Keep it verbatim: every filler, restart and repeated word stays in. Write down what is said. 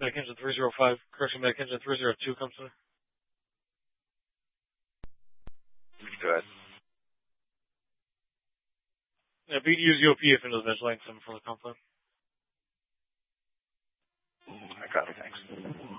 Back engine three zero five, correction, back engine three zero two comes in. Go ahead. Yeah, B use U O P if into the veg length for the compound. I copy, thanks.